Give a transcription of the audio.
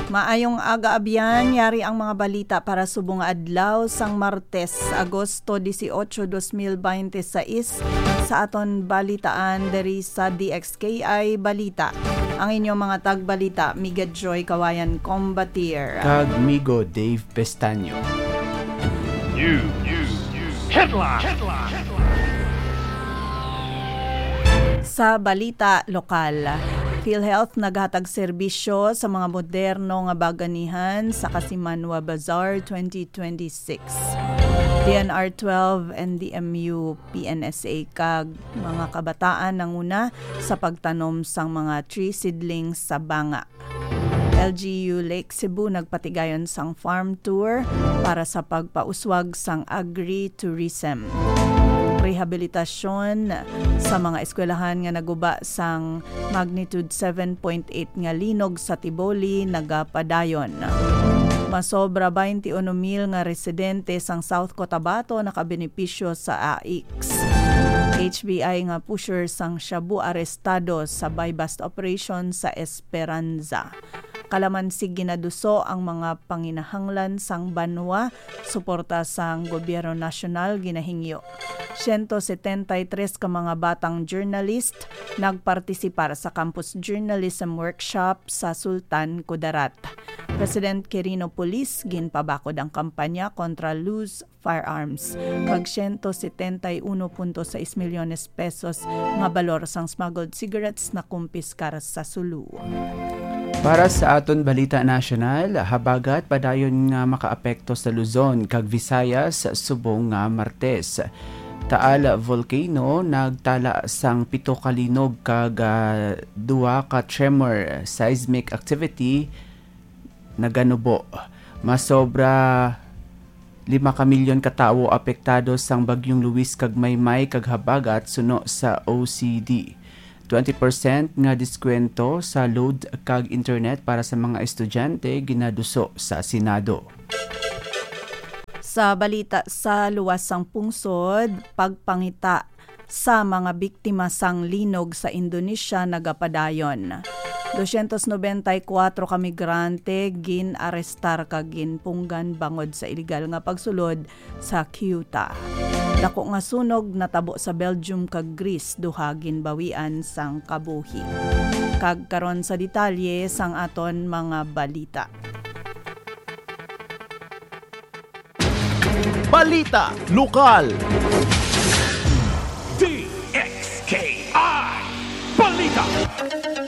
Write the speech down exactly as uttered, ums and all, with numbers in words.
Maayong aga-abyan, yari ang mga balita para subong adlaw sang Martes, Agosto eighteen, twenty twenty-six sa aton balitaan diri sa D X K I Balita. Ang inyong mga tagbalita, Miga Joy Kawayan Combatier. Kag Migo Dave Pestaño. You, you, you. Headline. Headline. Sa balita lokal, PhilHealth naghatag serbisyo sa mga moderno nga baganihan sa Kasimanwa Bazaar twenty twenty-six. D N R twelve, N D M U, P N S A kag mga kabataan nanguna sa pagtanom sang mga tree seedlings sa banga. L G U Lake Cebu nagpatigayon sang farm tour para sa pagpauswag sang agri-tourism. Rehabilitasyon sa mga eskwelahan nga naguba sang magnitude seven point eight nga linog sa Tiboli nagapadayon. Masobra twenty-one mil nga residente sang South Cotabato nakabenepisyo sa A I X. H B I nga pusher sang Shabu arestado sa buy-bust operation sa Esperanza. Kalamansig ginaduso ang mga panginahanglan sang banwa, suporta sang gobyerno nasyonal ginahingyo. one seventy-three ka mga batang journalist nagpartisipar sa Campus Journalism Workshop sa Sultan Kudarat. President Quirino Police ginpabakod ang kampanya kontra loose firearms. Kag one seventy-one point six milyones pesos nga balor sang smuggled cigarettes na kumpiskar sa Sulu. Para sa aton balita nasyonal, habagat padayon nga makaapekto sa Luzon kag Visayas subong nga Martes. Taal volcano nagtala sang pito ka linog kag uh, duwa ka tremor seismic activity naganubo. Masobra lima ka milyon ka tawo apektado sang bagyong Luis kag Maymay kag habagat suno sa O C D. twenty percent nga diskwento sa load kag internet para sa mga estudyante ginaduso sa Senado. Sa balita sa luwas sang pungsod, pagpangita sa mga biktima sang linog sa Indonesia nagapadayon. two ninety-four ka migrante gin-arestar kag ginpunggan bangod sa illegal nga pagsulod sa Ceuta. Dako nga sunog natabo sa Belgium kag Greece duha ginbawian sang kabuhi. Kag karon sa detalye sang aton mga balita. Balita lokal. D X K I Balita.